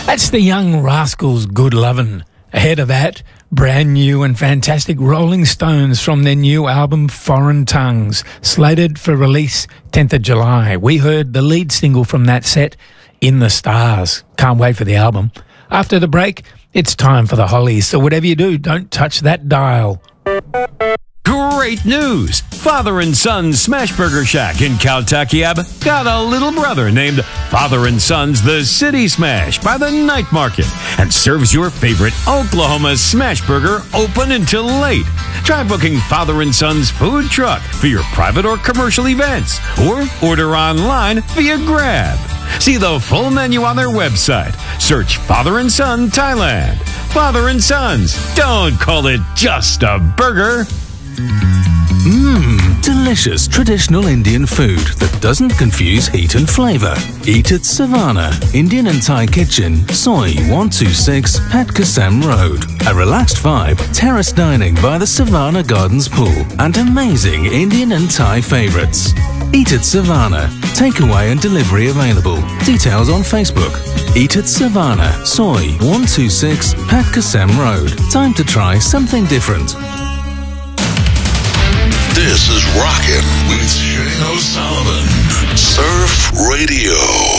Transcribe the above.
That's the Young Rascals' Good Lovin'. Ahead of that, brand new and fantastic Rolling Stones from their new album Foreign Tongues, slated for release 10th of July. We heard the lead single from that set, In the Stars. Can't wait for the album. After the break, it's time for the Hollies, so whatever you do, don't touch that dial. Great news! Father and Son Smashburger Shack in Caltakiab got a little brother named Father and Son's The City Smash by the Night Market and serves your favorite Oklahoma Smashburger open until late. Try booking Father and Son's food truck for your private or commercial events or order online via Grab. See the full menu on their website. Search Father and Son Thailand. Father and Sons. Don't call it just a burger. Delicious traditional Indian food that doesn't confuse heat and flavor. Eat at Savannah, Indian and Thai Kitchen, Soi 126, Patkasam Road. A relaxed vibe, terrace dining by the Savannah Gardens pool, and amazing Indian and Thai favorites. Eat at Savannah. Takeaway and delivery available. Details on Facebook. Eat at Savannah, Soi 126, Patkasam Road. Time to try something different. This is Rockin' with Shane O'Sullivan. Surf Radio.